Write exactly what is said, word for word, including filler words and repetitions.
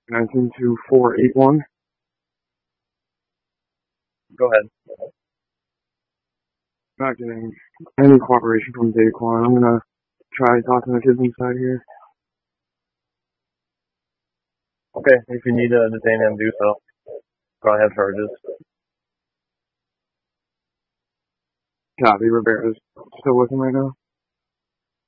nineteen two four eight one. Go ahead. Not getting any cooperation from Daquan. I'm gonna try talking to kids inside here. Okay, if you need to detain him, do so. Probably have charges. Copy. Rivera's still with him right now?